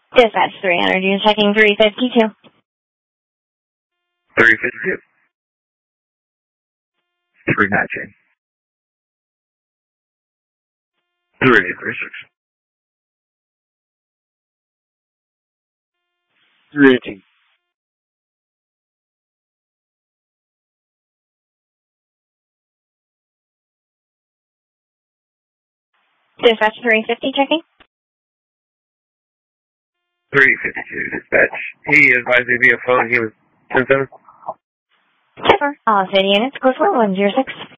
Dispatch 300, you're checking 352. 352. 319. 3836. 318. Dispatch 350, checking. 352, dispatch. He advised me via phone he was 10-7. All city units, code 4106.